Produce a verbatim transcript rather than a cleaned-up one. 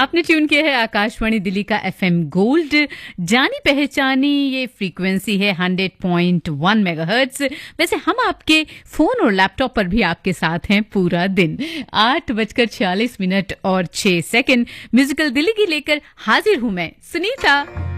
आपने ट्यून किया है आकाशवाणी दिल्ली का एफएम गोल्ड। जानी पहचानी ये फ्रीक्वेंसी है हंड्रेड पॉइंट वन मेगाहर्ट्ज। वैसे हम आपके फोन और लैपटॉप पर भी आपके साथ हैं पूरा दिन। आठ बजकर छियालीस मिनट और छह सेकंड म्यूजिकल दिल्ली की लेकर हाजिर हूं मैं सुनीता।